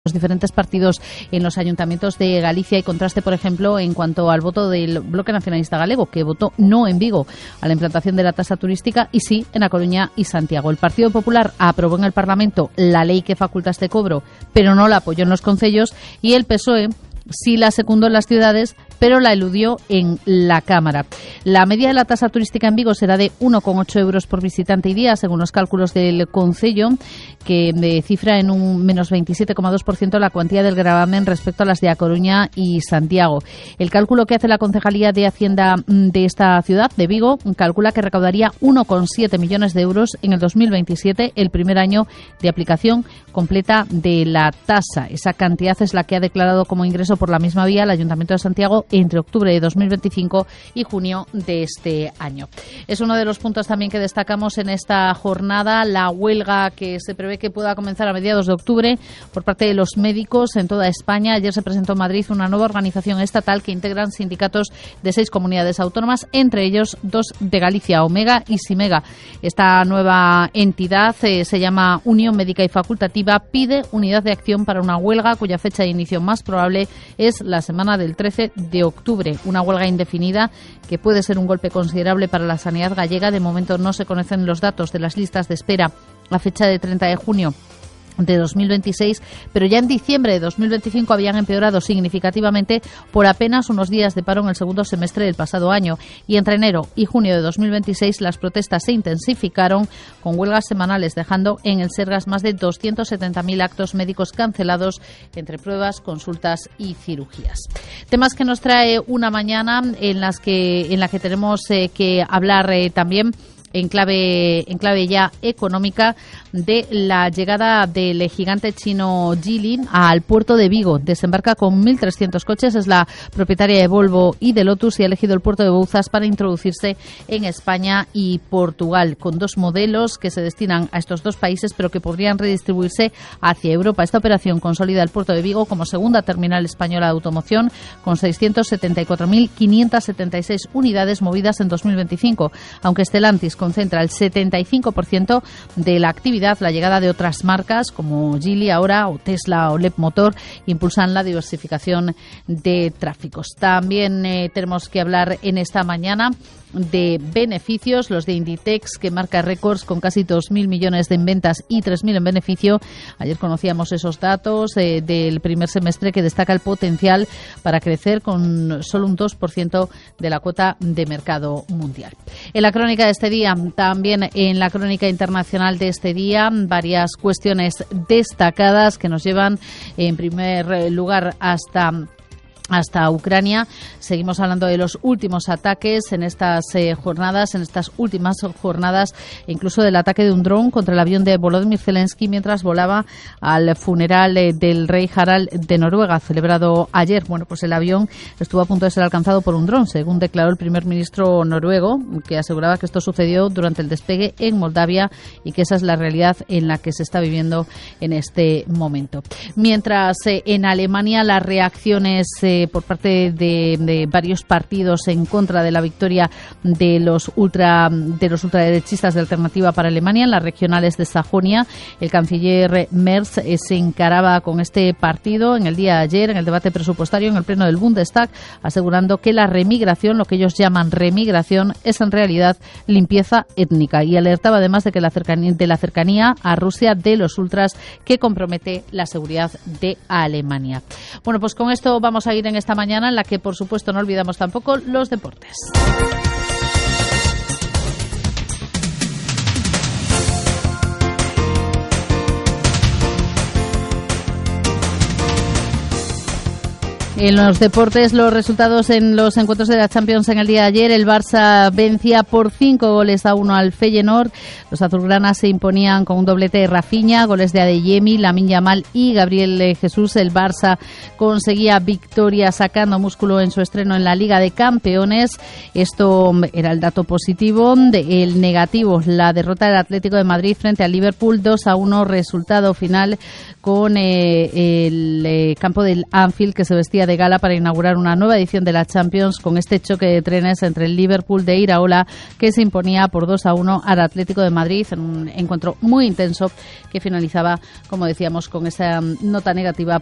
los diferentes partidos en los ayuntamientos de Galicia y contraste, por ejemplo, en cuanto al voto del Bloque Nacionalista Galego, que votó no en Vigo a la implantación de la tasa turística y sí en A Coruña y Santiago. El Partido Popular aprobó en el Parlamento la ley que faculta este cobro, pero no la apoyó en los concellos, y el PSOE sí la secundó en las ciudades, pero la eludió en la Cámara. La media de la tasa turística en Vigo será de 1,8 euros por visitante y día, según los cálculos del Concello, que cifra en un menos 27,2% la cuantía del gravamen respecto a las de A Coruña y Santiago. El cálculo que hace la Concejalía de Hacienda de esta ciudad, de Vigo, calcula que recaudaría 1,7 millones de euros en el 2027, el primer año de aplicación completa de la tasa. Esa cantidad es la que ha declarado como ingreso por la misma vía el Ayuntamiento de Santiago entre octubre de 2025 y junio de este año. Es uno de los puntos también que destacamos en esta jornada, la huelga que se prevé que pueda comenzar a mediados de octubre por parte de los médicos en toda España. Ayer se presentó en Madrid una nueva organización estatal que integran sindicatos de 6 comunidades autónomas, entre ellos 2 de Galicia, Omega y Simega. Esta nueva entidad se llama Unión Médica y Facultativa, pide unidad de acción para una huelga cuya fecha de inicio más probable es la semana del 13 de octubre. Una huelga indefinida que puede ser un golpe considerable para la sanidad gallega. De momento no se conocen los datos de las listas de espera a fecha de 30 de junio de 2026, pero ya en diciembre de 2025 habían empeorado significativamente por apenas unos días de paro en el segundo semestre del pasado año, y entre enero y junio de 2026 las protestas se intensificaron con huelgas semanales, dejando en el Sergas más de 270.000 actos médicos cancelados entre pruebas, consultas y cirugías. Temas que nos trae una mañana en la que tenemos que hablar también en clave ya económica de la llegada del gigante chino Geely al puerto de Vigo. Desembarca con 1.300 coches, es la propietaria de Volvo y de Lotus y ha elegido el puerto de Bouzas para introducirse en España y Portugal, con 2 modelos que se destinan a estos 2 países pero que podrían redistribuirse hacia Europa. Esta operación consolida el puerto de Vigo como segunda terminal española de automoción, con 674.576 unidades movidas en 2025, aunque Stellantis concentra el 75% de la actividad. La llegada de otras marcas como Geely ahora o Tesla o Leapmotor impulsan la diversificación de tráficos. También tenemos que hablar en esta mañana de beneficios, los de Inditex, que marca récords con casi 2.000 millones en ventas y 3.000 en beneficio. Ayer conocíamos esos datos del primer semestre, que destaca el potencial para crecer con solo un 2% de la cuota de mercado mundial. En la crónica de este día, también en la crónica internacional de este día, varias cuestiones destacadas que nos llevan en primer lugar hasta Ucrania. Seguimos hablando de los últimos ataques en estas últimas jornadas, incluso del ataque de un dron contra el avión de Volodymyr Zelensky mientras volaba al funeral del rey Harald de Noruega, celebrado ayer. Bueno, pues el avión estuvo a punto de ser alcanzado por un dron, según declaró el primer ministro noruego, que aseguraba que esto sucedió durante el despegue en Moldavia y que esa es la realidad en la que se está viviendo en este momento. Mientras en Alemania las reacciones por parte de varios partidos en contra de la victoria de los ultraderechistas de Alternativa para Alemania en las regionales de Sajonia, el canciller Merz se encaraba con este partido en el día de ayer en el debate presupuestario en el pleno del Bundestag, asegurando que la remigración, lo que ellos llaman remigración, es en realidad limpieza étnica, y alertaba además de que la cercanía a Rusia de los ultras, que compromete la seguridad de Alemania. Bueno, pues con esto vamos a ir en esta mañana, en la que por supuesto no olvidamos tampoco los deportes. En los deportes, los resultados en los encuentros de la Champions en el día de ayer. El Barça vencía por 5-1 al Feyenoord. Los azulgranas se imponían con un doblete de Rafinha, goles de Adeyemi, Lamine Yamal y Gabriel Jesús. El Barça conseguía victoria sacando músculo en su estreno en la Liga de Campeones. Esto era el dato positivo. El negativo, la derrota del Atlético de Madrid frente al Liverpool 2-1, resultado final con el campo del Anfield, que se vestía de gala para inaugurar una nueva edición de la Champions, con este choque de trenes entre el Liverpool de Iraola, que se imponía por 2-1 al Atlético de Madrid en un encuentro muy intenso que finalizaba, como decíamos, con esa nota negativa